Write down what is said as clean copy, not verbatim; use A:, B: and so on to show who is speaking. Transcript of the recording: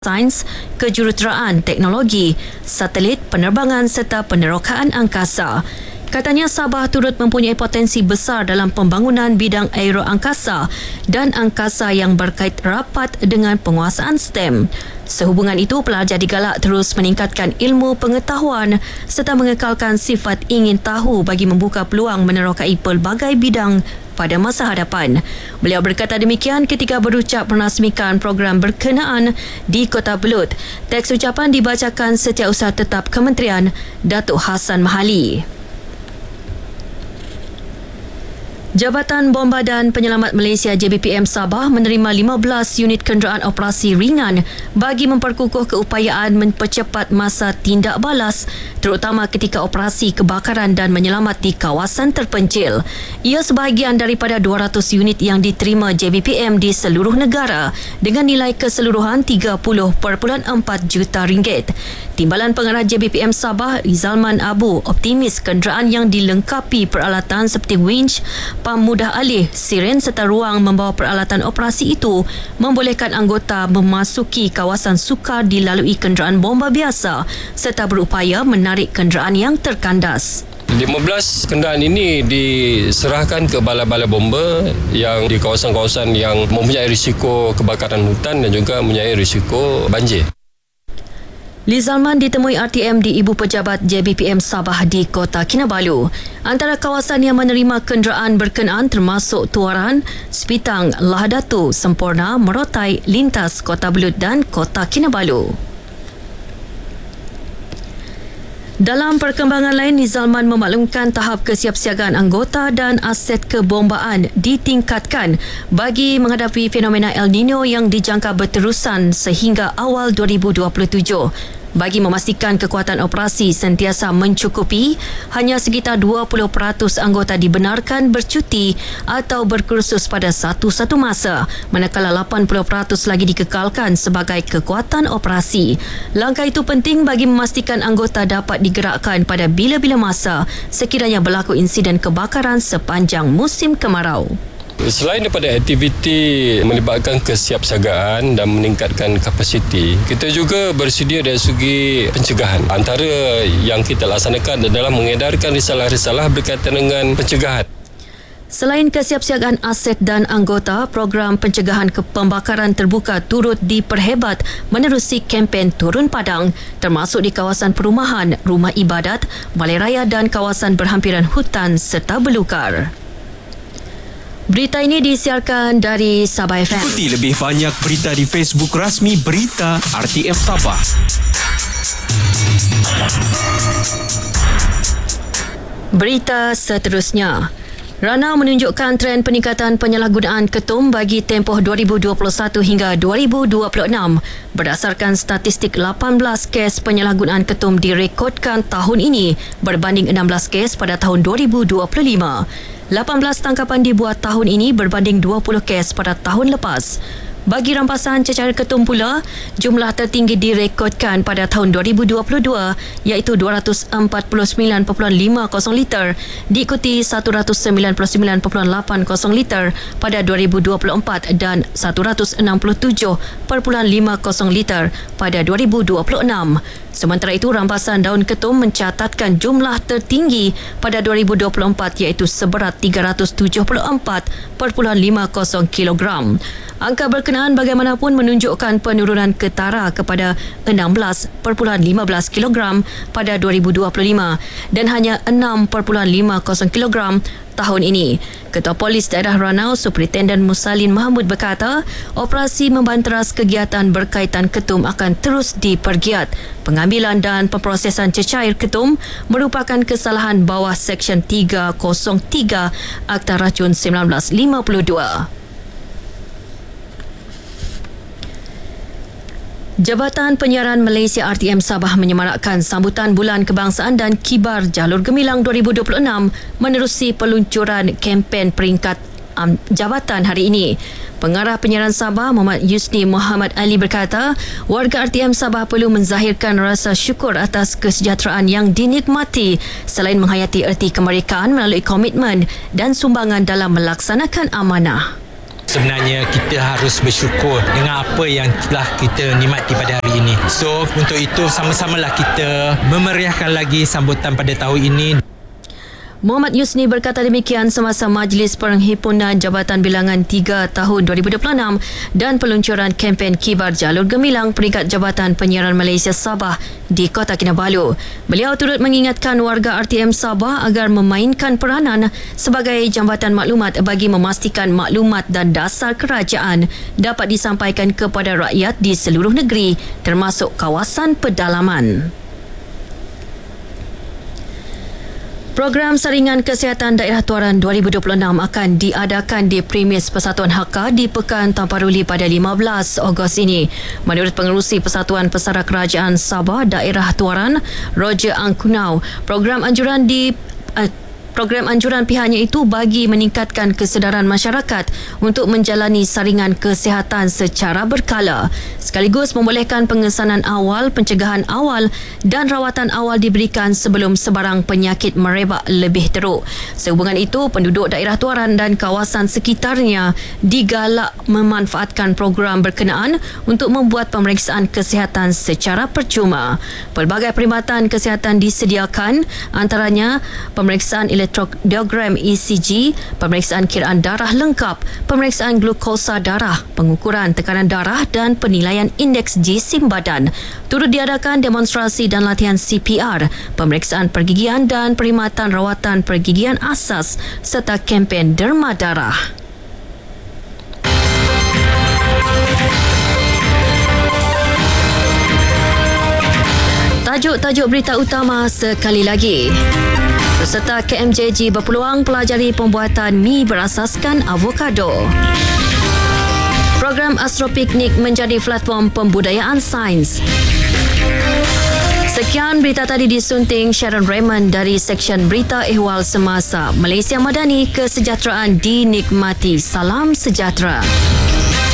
A: sains, kejuruteraan, teknologi, satelit, penerbangan serta penerokaan angkasa. Katanya Sabah turut mempunyai potensi besar dalam pembangunan bidang aeroangkasa dan angkasa yang berkait rapat dengan penguasaan STEM. Sehubungan itu, pelajar digalak terus meningkatkan ilmu pengetahuan serta mengekalkan sifat ingin tahu bagi membuka peluang menerokai pelbagai bidang pada masa hadapan. Beliau berkata demikian ketika berucap merasmikan program berkenaan di Kota Belud. Teks ucapan dibacakan Setiausaha Tetap Kementerian, Datuk Hassan Mahali. Jabatan Bomba dan Penyelamat Malaysia JBPM Sabah menerima 15 unit kenderaan operasi ringan bagi memperkukuh keupayaan mempercepat masa tindak balas terutama ketika operasi kebakaran dan menyelamat di kawasan terpencil. Ia sebahagian daripada 200 unit yang diterima JBPM di seluruh negara dengan nilai keseluruhan 30.4 juta ringgit. Timbalan Pengarah JBPM Sabah Rizalman Abu optimis kenderaan yang dilengkapi peralatan seperti winch, pam mudah alih, siren serta ruang membawa peralatan operasi itu membolehkan anggota memasuki kawasan sukar dilalui kenderaan bomba biasa serta berupaya menarik kenderaan yang terkandas.
B: 15 kenderaan ini diserahkan ke balai-balai bomba yang di kawasan-kawasan yang mempunyai risiko kebakaran hutan dan juga mempunyai risiko banjir.
A: Lizalman ditemui RTM di Ibu Pejabat JBPM Sabah di Kota Kinabalu. Antara kawasan yang menerima kenderaan berkenaan termasuk Tuaran, Sepitang, Lahadatu, Semporna, Merotai, Lintas, Kota Belud dan Kota Kinabalu. Dalam perkembangan lain, Nizalman memaklumkan tahap kesiapsiagaan anggota dan aset kebombaan ditingkatkan bagi menghadapi fenomena El Nino yang dijangka berterusan sehingga awal 2027. Bagi memastikan kekuatan operasi sentiasa mencukupi, hanya sekitar 20% anggota dibenarkan bercuti atau berkursus pada satu-satu masa, manakala 80% lagi dikekalkan sebagai kekuatan operasi. Langkah itu penting bagi memastikan anggota dapat digerakkan pada bila-bila masa sekiranya berlaku insiden kebakaran sepanjang musim kemarau.
B: Selain daripada aktiviti melibatkan kesiapsiagaan dan meningkatkan kapasiti, kita juga bersedia dari segi pencegahan. Antara yang kita laksanakan adalah mengedarkan risalah-risalah berkaitan dengan pencegahan.
A: Selain kesiapsiagaan aset dan anggota, program pencegahan pembakaran terbuka turut diperhebat menerusi kempen Turun Padang termasuk di kawasan perumahan, rumah ibadat, balai raya dan kawasan berhampiran hutan serta belukar. Berita ini disiarkan dari Sabah FM.
C: Ikuti lebih banyak berita di Facebook rasmi Berita RTM Sabah.
A: Berita seterusnya. Ranau menunjukkan tren peningkatan penyalahgunaan ketum bagi tempoh 2021 hingga 2026. Berdasarkan statistik, 18 kes penyalahgunaan ketum direkodkan tahun ini berbanding 16 kes pada tahun 2025. 18 tangkapan dibuat tahun ini berbanding 20 kes pada tahun lepas. Bagi rampasan cecair ketum pula, jumlah tertinggi direkodkan pada tahun 2022 iaitu 249.50 liter diikuti 199.80 liter pada 2024 dan 167.50 liter pada 2026. Sementara itu, rampasan daun ketum mencatatkan jumlah tertinggi pada 2024 iaitu seberat 374.50 kilogram. Angka berkenaan bagaimanapun menunjukkan penurunan ketara kepada 16.15 kilogram pada 2025 dan hanya 6.50 kilogram tahun ini. Ketua Polis Daerah Ranau, Superintendent Musalin Mahmud berkata, operasi membanteras kegiatan berkaitan ketum akan terus dipergiat. Pengambilan dan pemprosesan cecair ketum merupakan kesalahan bawah Seksyen 303 Akta Racun 1952. Jabatan Penyiaran Malaysia RTM Sabah menyemarakkan sambutan Bulan Kebangsaan dan Kibar Jalur Gemilang 2026 menerusi peluncuran kempen peringkat jabatan hari ini. Pengarah Penyiaran Sabah Muhammad Yusni Muhammad Ali berkata, warga RTM Sabah perlu menzahirkan rasa syukur atas kesejahteraan yang dinikmati selain menghayati erti kemerdekaan melalui komitmen dan sumbangan dalam melaksanakan amanah.
D: Sebenarnya kita harus bersyukur dengan apa yang telah kita nikmati pada hari ini. So untuk itu sama-samalah kita memeriahkan lagi sambutan pada tahun ini.
A: Muhammad Yusni berkata demikian semasa Majlis Penghimpunan Jabatan Bilangan 3 tahun 2026 dan peluncuran kempen Kibar Jalur Gemilang peringkat Jabatan Penyiaran Malaysia Sabah di Kota Kinabalu. Beliau turut mengingatkan warga RTM Sabah agar memainkan peranan sebagai jambatan maklumat bagi memastikan maklumat dan dasar kerajaan dapat disampaikan kepada rakyat di seluruh negeri termasuk kawasan pedalaman. Program Saringan Kesihatan Daerah Tuaran 2026 akan diadakan di premis Persatuan Hakka di Pekan Taparuli pada 15 Ogos ini. Menurut Pengerusi Persatuan Pesara Kerajaan Sabah Daerah Tuaran, Roger Angkunau, program anjuran pihaknya itu bagi meningkatkan kesedaran masyarakat untuk menjalani saringan kesihatan secara berkala, sekaligus membolehkan pengesanan awal, pencegahan awal dan rawatan awal diberikan sebelum sebarang penyakit merebak lebih teruk. Sehubungan itu, penduduk daerah Tuaran dan kawasan sekitarnya digalak memanfaatkan program berkenaan untuk membuat pemeriksaan kesihatan secara percuma. Pelbagai perkhidmatan kesihatan disediakan, antaranya pemeriksaan elektrokardiogram ECG, pemeriksaan kiraan darah lengkap, pemeriksaan glukosa darah, pengukuran tekanan darah dan penilaian indeks jisim badan. Turut diadakan demonstrasi dan latihan CPR, pemeriksaan pergigian dan perkhidmatan rawatan pergigian asas serta kempen derma darah. Tajuk-tajuk berita utama sekali lagi. Peserta KMJG berpeluang pelajari pembuatan mi berasaskan avokado. Program Astropiknik menjadi platform pembudayaan sains. Sekian berita tadi disunting Sharon Raymond dari Seksyen Berita Ehwal Semasa. Malaysia Madani, kesejahteraan dinikmati. Salam sejahtera.